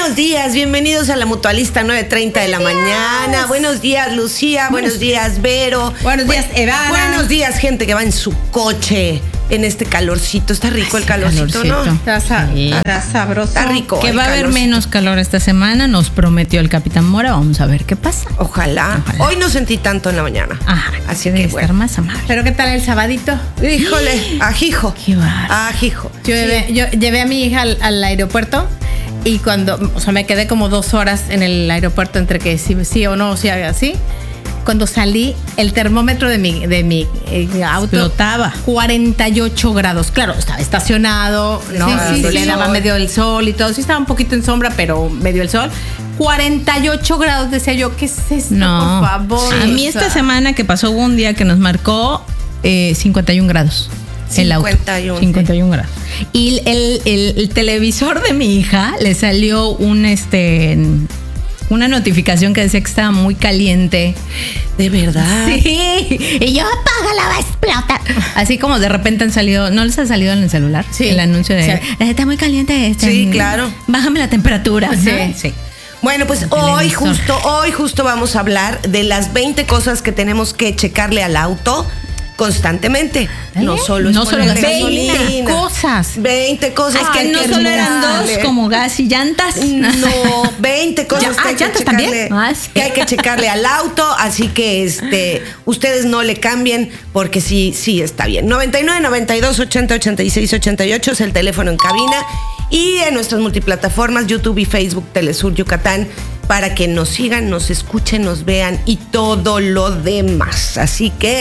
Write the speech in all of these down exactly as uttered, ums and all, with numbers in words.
Buenos días, bienvenidos a la Mutualista nueve treinta de la mañana. Buenos días, Lucía. Buenos días, Vero. Buenos días, Evana. Buenos días, gente que va en su coche en este calorcito. Está rico el calorcito, calorcito. ¿no? Está, sa- Sí. está sabroso. Está rico. Que el va a haber calorcito. menos calor esta semana, nos prometió el Capitán Mora. Vamos a ver qué pasa. Ojalá. Ojalá. Hoy no sentí tanto en la mañana. Ajá, Así debe que estar bueno. más amable. Pero ¿qué tal el sabadito? Híjole, ajijo. Qué bárbaro. Ajijo. Yo, llevé, yo llevé a mi hija al, al aeropuerto y cuando, o sea, me quedé como dos horas en el aeropuerto entre que sí, sí o no, o sea, así. Cuando salí, el termómetro de mi, de mi eh, auto Explotaba. cuarenta y ocho grados. Claro, estaba estacionado, ¿no? Sí, sí, le sí. daba medio el sol y todo. Sí estaba un poquito en sombra, pero medio el sol. cuarenta y ocho grados, decía yo, ¿qué es esto, No, por favor? a mí O sea, esta semana que pasó hubo un día que nos marcó eh, cincuenta y un grados. El auto. cincuenta y uno. cincuenta y un grados. Y el, el- el televisor de mi hija le salió un este una notificación que decía que estaba muy caliente. De verdad. Sí. Y yo, apágala, va a explotar. Así como de repente han salido, ¿no les ha salido en el celular? Sí. El anuncio de, Sí. "Eh, está muy caliente. Está, Sí, claro. Bájame la temperatura. Sí. ¿no? Sí. Bueno, pues El hoy televisor. justo, hoy justo vamos a hablar de las veinte cosas que tenemos que checarle al auto constantemente. No solo es No solo ponerle gasolina. gasolina. cosas. veinte cosas Es que que hay no que solo eran checarle. dos como gas y llantas. No, veinte cosas Ya- que ah, hay que ¿llantas checarle, también? Ah, sí. que hay que checarle al auto, así que este ustedes no le cambien porque sí, sí está bien. noventa y nueve, noventa y dos, ochenta, ochenta y seis, ochenta y ocho es el teléfono en cabina y en nuestras multiplataformas YouTube y Facebook Telesur Yucatán para que nos sigan, nos escuchen, nos vean y todo lo demás. Así que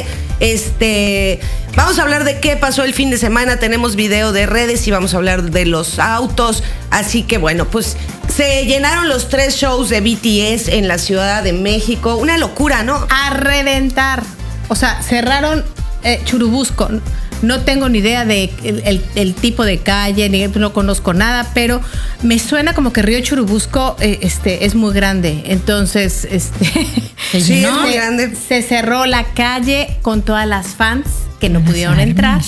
este vamos a hablar de qué pasó el fin de semana. Tenemos video de redes y vamos a hablar de los autos. Así que bueno, pues se llenaron los tres shows de B T S en la Ciudad de México. Una locura, ¿no? A reventar. O sea, cerraron eh, Churubusco. No tengo ni idea de el, el- el tipo de calle, ni no conozco nada, pero me suena como que Río Churubusco eh, este, es muy grande. Entonces, este, Se Sí, llenó. es muy grande. se cerró la calle con todas las fans que no Las pudieron armas. entrar.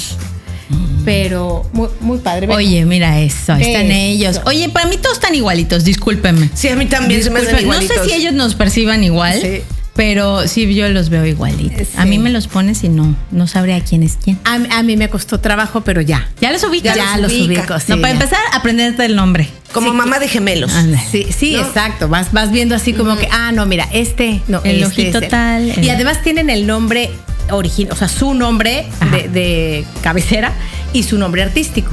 Pero muy, muy padre. Oye, mira eso, ahí están Eso. ellos. Oye, para mí todos están igualitos, discúlpenme. Sí, a mí también se me hacen Disculpen, no igualitos. sé si ellos nos perciban igual, Sí. pero sí yo los veo igualitos. Sí. A mí me los pones y no, no sabría quién es quién. A, a mí me costó trabajo, pero ya. Ya los ubicas. Ya los ubica. sí, no, para ya. empezar, aprenderte el nombre. Como Sí, mamá de gemelos. Ándale. Sí, sí, ¿No? exacto. Vas, vas viendo así como que, ah, no, mira, este, no, El este, ojito este. tal, Y el- además tienen el nombre original, o sea, su nombre Ajá. de, de cabecera y su nombre artístico.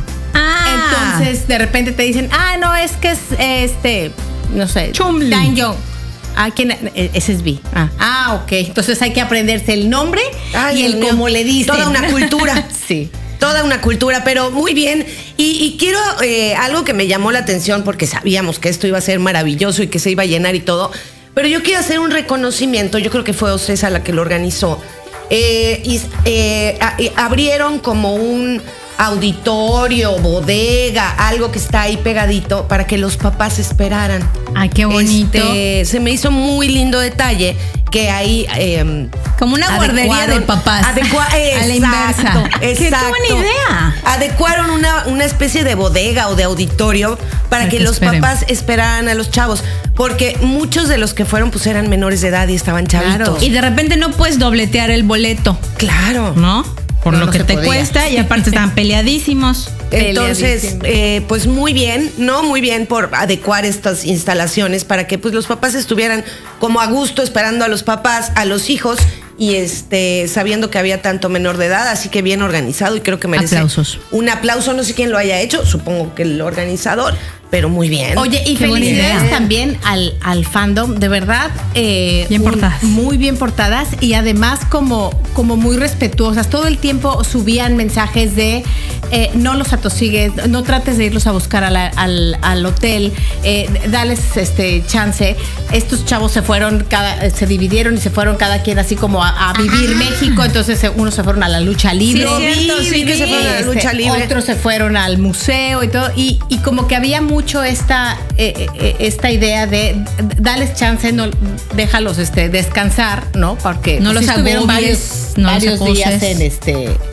Ah, Entonces, de repente te dicen, ah, no, es que es este, no sé, Chumli. Dan Young. Ah, ¿quién? Eh, Ese es B. Ah, ah, ok. Entonces hay que aprenderse el nombre Ay, y el Dios mío. cómo le dicen. Toda una cultura. Sí. Toda una cultura, pero muy bien. Y, y quiero eh, algo que me llamó la atención porque sabíamos que esto iba a ser maravilloso y que se iba a llenar y todo. Pero yo quiero hacer un reconocimiento. Yo creo que fue Ocesa la que lo organizó. Eh, y eh, a- eh, abrieron como un auditorio, bodega, algo que está ahí pegadito para que los papás esperaran. ay, qué bonito. Este, se me hizo muy lindo detalle que ahí eh, Como una guardería de papás. Adecua- A la exacto, inversa. Qué- qué exacto. buena idea. Adecuaron una, una especie de bodega o de auditorio para, Para que, que los esperen. papás esperaran a los chavos. Porque muchos de los que fueron pues eran menores de edad y estaban chavitos. Y de repente no puedes dobletear el boleto, Claro. ¿no? Por No, lo no que se te podía. cuesta y aparte están peleadísimos. Entonces, Peleadísimo. eh, pues muy bien, ¿no? Muy bien por adecuar estas instalaciones para que pues los papás estuvieran como a gusto esperando a los papás, a los hijos y este sabiendo que había tanto menor de edad, así que bien organizado y creo que merece Aplausos. un aplauso. No sé quién lo haya hecho, supongo que el organizador, pero muy bien. Oye, y Qué buena felicidades idea. también al, al fandom, de verdad. eh, Bien portadas. Muy bien portadas y además como, como muy respetuosas. Todo el tiempo subían mensajes de eh, no los atosigues, no trates de irlos a buscar a la- al, al hotel, eh, dales este chance. Estos chavos se fueron, cada, se dividieron y se fueron cada quien así como a, a vivir Ah. México. Entonces eh, unos se fueron a la lucha libre. Sí, es cierto, sí, vi que se fueron a la Este, lucha libre. Otros se fueron al museo y todo. Y, y como que había mucho esta, eh, eh, esta idea de dales chance, no, déjalos este, descansar, ¿no? Porque No pues, los sí estuvieron agobies, varios, no los varios días acoses. en este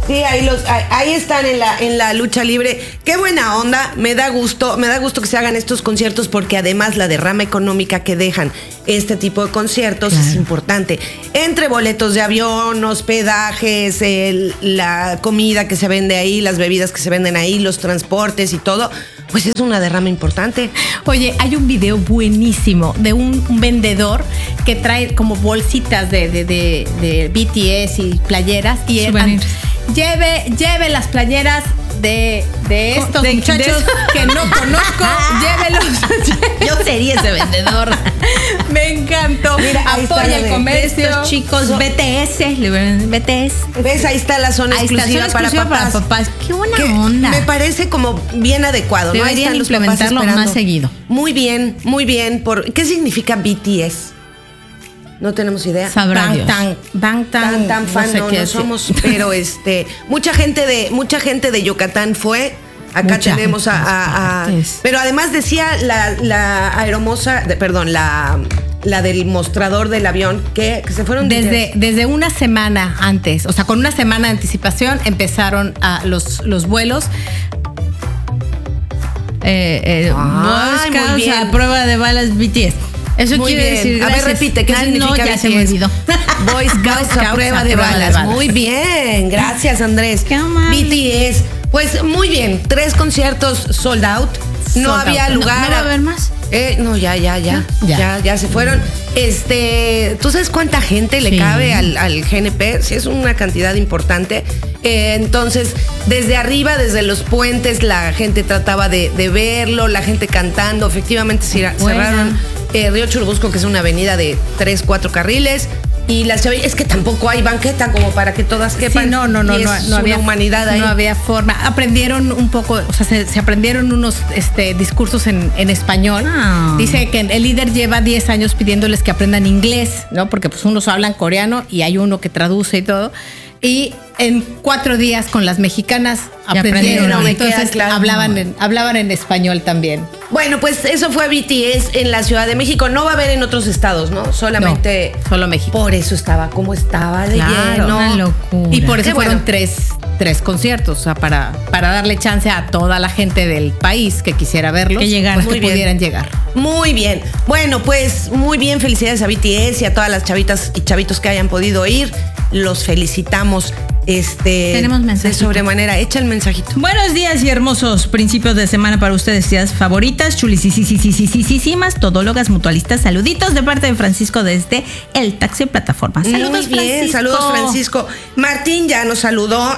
Sí, ahí los, ahí, ahí están en la, en la lucha libre. Qué buena onda, me da gusto, me da gusto que se hagan estos conciertos porque además la derrama económica que dejan este tipo de conciertos claro. es importante. Entre boletos de avión, hospedajes, el, la comida que se vende ahí, las bebidas que se venden ahí, los transportes y todo, pues es una derrama importante. Oye, hay un video buenísimo de un, un vendedor que trae como bolsitas de, de, de, de B T S y playeras y él, lleve, lleve las playeras de, de estos de, muchachos de... que no conozco, llévelos. Yo sería ese vendedor. Me encantó. Mira, apoya el comercio. Estos chicos so, B T S, B T S. ¿Ves? Ahí está la zona ahí exclusiva, está, zona para, exclusiva papás. para papás. Qué buena que onda. Me parece como bien adecuado. Deberían ¿no? implementarlo más seguido. Muy bien, muy bien. Por, ¿qué significa B T S? No tenemos idea. Sabrá Bang, Dios. Tan, bang, tan, tan, tan fan, no, sé no, no somos, pero este, mucha gente de, mucha gente de Yucatán fue. Acá mucha tenemos a, a, a pero además decía la, la aeromoza, de, perdón, la, la del mostrador del avión que, que se fueron desde, desde una semana antes, o sea, con una semana de anticipación empezaron a los, los vuelos. Eh, eh, Ay, muy bien. A prueba de balas B T S. Eso muy quiere bien. decir, gracias. A ver, repite, ¿qué ah, significa no, ya B T S? se me olvidó. Boy Scouts a prueba de balas. balas. Muy bien, gracias Andrés. Qué amable. B T S, pues muy bien, tres conciertos sold out. No sold había out. lugar. ¿No, ¿No va a haber más? Eh, no, ya, ya, ya, ya, ya, ya se fueron. Este, ¿tú sabes cuánta gente le sí. cabe al, al G N P? Sí, es una cantidad importante. Eh, entonces, desde arriba, desde los puentes, la gente trataba de, de verlo, la gente cantando. Efectivamente, cerraron eh, Río Churubusco, que es una avenida de tres, cuatro carriles. Y las chavillas, es que tampoco hay banqueta como para que todas quepan. Sí, no, no, no, y no, es no había humanidad ahí. No había forma. Aprendieron un poco, o sea, se, se aprendieron unos este, discursos en, en español. Oh. Dice que el líder lleva diez años pidiéndoles que aprendan inglés, ¿no? Porque pues unos hablan coreano y hay uno que traduce y todo. Y en cuatro días con las mexicanas aprendieron, aprendieron entonces claro. hablaban, en, hablaban en español también. Bueno, pues eso fue B T S en la Ciudad de México. No va a haber en otros estados, ¿no? Solamente no, solo México. Por eso estaba como estaba de claro, lleno. Una locura. Y por eso Qué fueron bueno. tres, tres conciertos, o sea, para, para darle chance a toda la gente del país que quisiera verlos, que llegaran, pues, que bien. pudieran llegar. Muy bien. Bueno, pues muy bien. Felicidades a B T S y a todas las chavitas y chavitos que hayan podido ir. Los felicitamos. Este, Tenemos mensaje. De sobremanera. Echa el mensajito. Buenos días y hermosos principios de semana para ustedes, días favoritas, chulisísimas, todólogas, mutualistas. Saluditos de parte de Francisco desde el Taxi Plataforma. Saludos, Muy bien, Francisco. Saludos, Francisco. Martín ya nos saludó.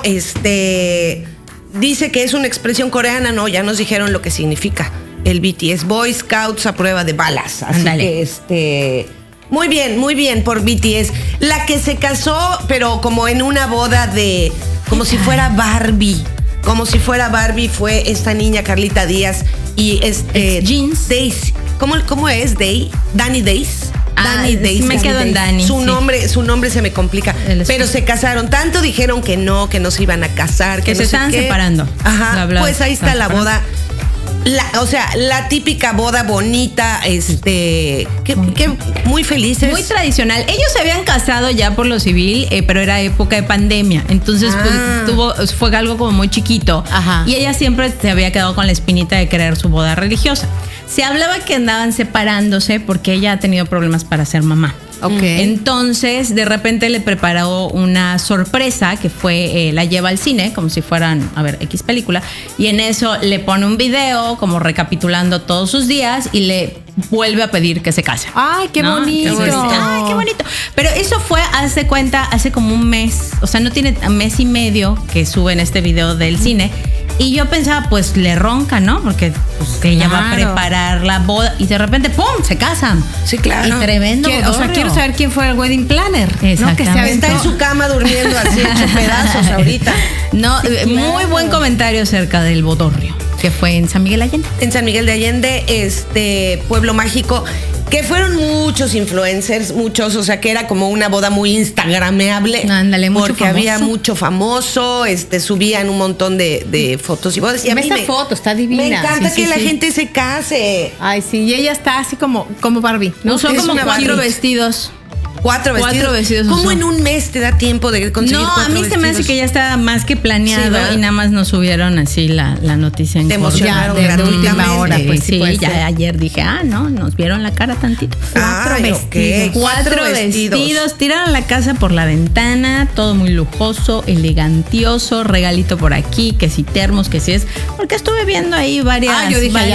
Este dice que es una expresión coreana. No, ya nos dijeron lo que significa el B T S. Boy Scouts a prueba de balas. Así Andale. que este. Muy bien, muy bien por B T S. La que se casó, pero como en una boda de... Como si fuera Barbie. Como si fuera Barbie fue esta niña Carlita Díaz y este... Jeans. Daisy. ¿Cómo, cómo es? Day? Danny Days. Ah, Danny Days. me Danny quedo en Days. Danny. Su sí. nombre, su nombre se me complica. Pero se casaron. Tanto dijeron que no, que no se iban a casar. Que, que no se sé estaban qué. separando. Ajá. Pues ahí está la boda. La, o sea, la típica boda bonita, este, que, que muy felices. Muy tradicional. Ellos se habían casado ya por lo civil, eh, pero era época de pandemia. Entonces, ah. pues, tuvo, fue algo como muy chiquito. Ajá. Y ella siempre se había quedado con la espinita de querer su boda religiosa. Se hablaba que andaban separándose porque ella ha tenido problemas para ser mamá. Okay. Entonces, de repente le preparó una sorpresa que fue, eh, la lleva al cine, como si fueran, a ver, X película, y en eso le pone un video como recapitulando todos sus días y le vuelve a pedir que se case. ¡Ay, qué ¿no? bonito! Entonces, ¡ay, qué bonito! Pero eso fue, hace cuenta, hace como un mes, o sea, no tiene mes y medio que suben este video del cine. Y yo pensaba, pues le ronca, ¿no? Porque pues, que ella claro. va a preparar la boda y de repente, ¡pum!, se casan. Sí, claro. Y tremendo. O sea, quiero saber quién fue el wedding planner. ¿no? Que se está en su cama durmiendo así hecho pedazos ahorita. No, sí, claro. Muy buen comentario acerca del bodorrio, que fue en San Miguel de Allende. En San Miguel de Allende, este pueblo mágico, que fueron muchos influencers, muchos, o sea, que era como una boda muy instagrameable. Ándale, mucho porque famoso. había mucho famoso, este, subían un montón de, de fotos y bodas. Y a mí esa me, foto está divina. Me encanta sí, que sí, la sí. gente se case. Ay, sí, y ella está así como, como Barbie, ¿no? Usó Es como una cuatro Barbie. vestidos. Cuatro vestidos. Cuatro vestidos ¿Cómo usó. en un mes te da tiempo de conseguir No, a cuatro mí se me hace vestidos? que ya está más que Sí, planeado ¿verdad? y nada más nos subieron así la, la noticia en Te corto. emocionaron Ya, de- de gratuitamente. última hora, pues, sí sí, puede ya ser. ayer dije, ah, no, nos vieron la cara tantito. Cuatro Ay, ok. vestidos. Cuatro vestidos. tiraron la casa por la ventana, todo muy lujoso, elegantioso, regalito por aquí, que si termos, que si es, porque estuve viendo ahí varias, Ah, yo dije, varias